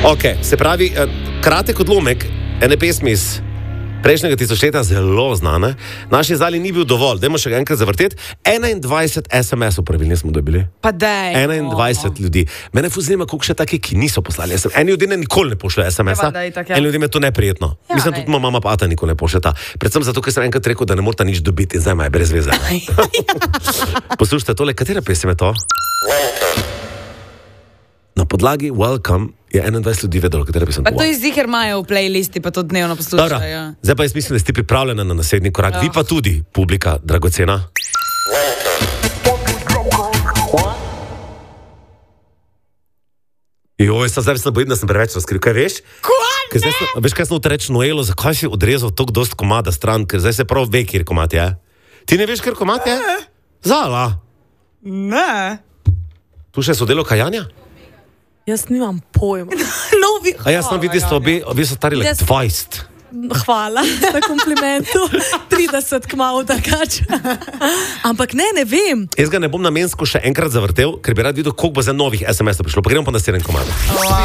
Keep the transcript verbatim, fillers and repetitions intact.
Ok, se pravi, kratek odlomek ene pesmi iz prejšnjega tisočletja, zelo znane. Naši zali ni bil dovolj, dajmo še enkrat zavrteti. enaindvajset es em esov pravilni smo dobili. Pa dej. enaindvajset oh. ljudi. Mene fuzima, koliko še take, ki niso poslali es em es. Eni ljudje ne nikoli ne pošljajo es em esa. Eni ljudje me to neprijetno. Ja, Mislim, tudi moja mama pa ata nikoli ne pošljeta. Predvsem zato, ker sem enkrat rekel, da ne morata nič dobiti in zdaj ima je brez veze. Poslušajte tole, katera pesem je to? Na podlagi Welcome je enaindvajset ljudi vedelo, katera pesem. Pa to je ziher imajo v playlisti, pa to dnevno poslušajo. Zdaj pa jaz mislim, da ste pripravljeni na naslednji korak. Oh. Vi pa tudi, publika dragocena. Joj, zdaj se bojim, da sem preveč razkril. Kaj veš? Kaj ne? Sem, veš, kaj sem utreč Noelo, zakaj si odrezal toliko dost komada stran, ker zdaj se prav ve, kjer komad je. Ti ne veš, kjer komad je? Zala. Ne. Tu še so delo kajanja? Jaz nimam pojma. No, vi, A jaz sem videl, da obi, obi so stari like dvajset. Hvala za komplimentu. trideset kmalu drugače. Ampak ne, ne vem. Jaz ga ne bom namensko še enkrat zavrtel, ker bi rad videl, koliko bo za novih es em esov prišlo. Pa gremo pa na naslednji komad.